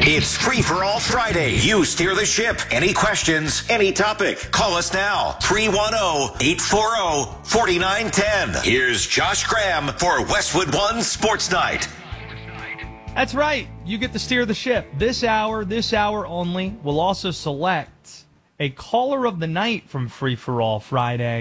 It's Free for All Friday. You steer the ship. Any questions, any topic, call us now. 310-840-4910. Here's Josh Graham for Westwood One Sports Night. That's right. You get to steer the ship. This hour only. We'll also select a caller of the night from Free for All Friday.